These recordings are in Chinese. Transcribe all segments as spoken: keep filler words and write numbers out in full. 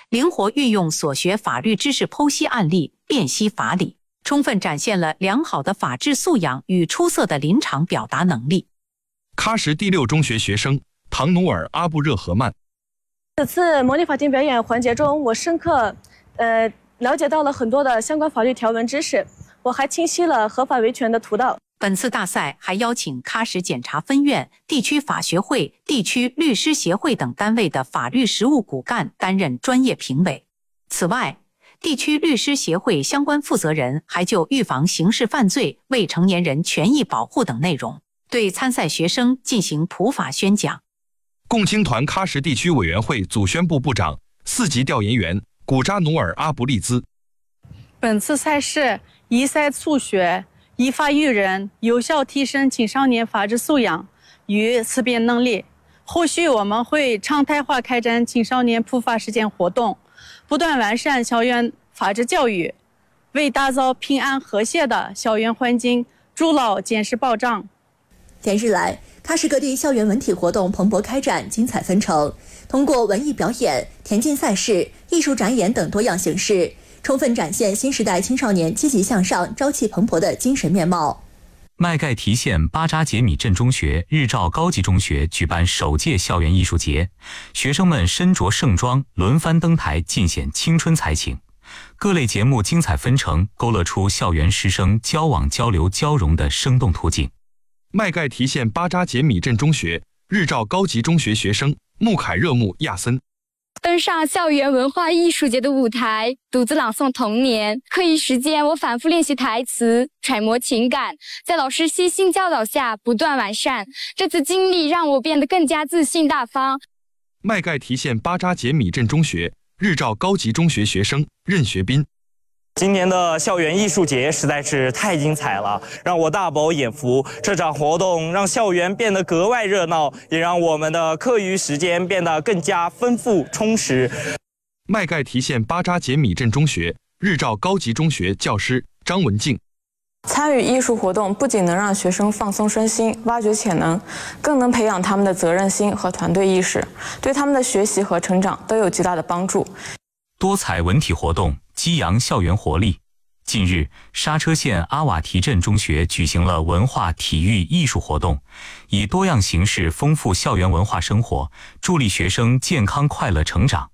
灵活运用所学法律知识剖析案例，辨析法理，充分展现了良好的法治素养与出色的临场表达能力。 喀什第六中学学生唐努尔·阿布热合曼。 此次模拟法庭表演环节中，我深刻呃了解到了很多的相关法律条文知识，我还清晰了合法维权的途道。 本次大赛还邀请喀什检察分院、地区法学会、地区律师协会等单位的法律实务骨干担任专业评委。此外，地区律师协会相关负责人还就预防刑事犯罪、未成年人权益保护等内容，对参赛学生进行普法宣讲。 共青团喀什地区委员会组宣部部长、四级调研员古扎努尔·阿布利兹。 本次赛事宜赛促学，依法育人，有效提升青少年法治素养与思辨能力。后续我们会常态化开展青少年普法实践活动，不断完善校园法治教育，为打造平安和谐的校园环境筑牢坚实保障。 连日来，喀什各地校园文体活动蓬勃开展，精彩纷呈。通过文艺表演、田径赛事、艺术展演等多样形式，充分展现新时代青少年积极向上、朝气蓬勃的精神面貌。 麦盖提县巴扎杰米镇中学日照高级中学举办首届校园艺术节，学生们身着盛装，轮番登台，尽显青春才情。各类节目精彩纷呈，勾勒出校园师生交往、交流、交融的生动图景。 麦盖提县巴扎杰米镇中学日照高级中学学生穆凯热穆亚森。 登上校园文化艺术节的舞台，独自朗诵童年。课余时间，我反复练习台词，揣摩情感，在老师悉心教导下不断完善。这次经历让我变得更加自信大方。 麦盖提县巴扎杰米镇中学日照高级中学学生任学斌。 今年的校园艺术节实在是太精彩了，让我大饱眼福。这场活动让校园变得格外热闹，也让我们的课余时间变得更加丰富充实。 麦盖提县巴扎杰米镇中学日照高级中学教师张文静。 参与艺术活动不仅能让学生放松身心、挖掘潜能，更能培养他们的责任心和团队意识，对他们的学习和成长都有极大的帮助。 多彩文体活动激扬校园活力。近日，刹车县阿瓦提镇中学举行了文化、体育、艺术活动，以多样形式丰富校园文化生活，助力学生健康快乐成长。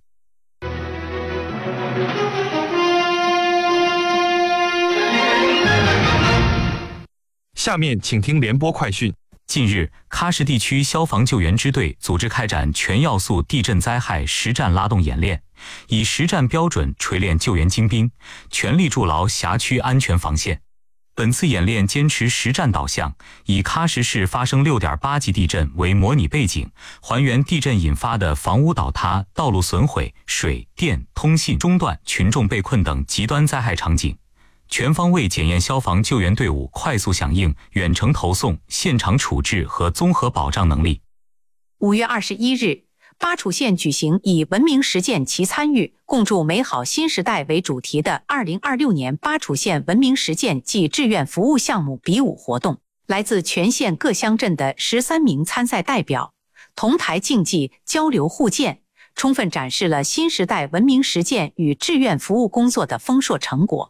下面请听联播快讯。 近日，喀什地区消防救援支队组织开展全要素地震灾害实战拉动演练，以实战标准锤炼救援精兵，全力筑牢辖区安全防线。本次演练坚持实战导向，以喀什市发生 六点八 级地震为模拟背景，还原地震引发的房屋倒塌、道路损毁、水电、通信中断、群众被困等极端灾害场景，全方位检验消防救援队伍快速响应、远程投送、现场处置和综合保障能力。 五月二十一日，巴楚县举行以文明实践其参与，共筑美好新时代为主题的二零二六年巴楚县文明实践暨志愿服务项目比武活动。来自全县各乡镇的十三名参赛代表同台竞技、交流互鉴，充分展示了新时代文明实践与志愿服务工作的丰硕成果。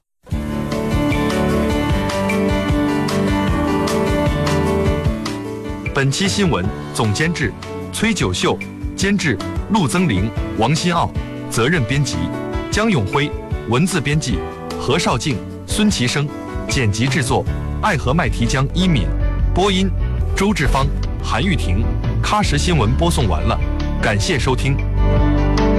本期新闻总监制崔九秀，监制陆增玲、王新奥，责任编辑江永辉，文字编辑何绍静、孙其生，剪辑制作爱和麦提江一敏，播音周志芳、韩玉婷。喀什新闻播送完了，感谢收听。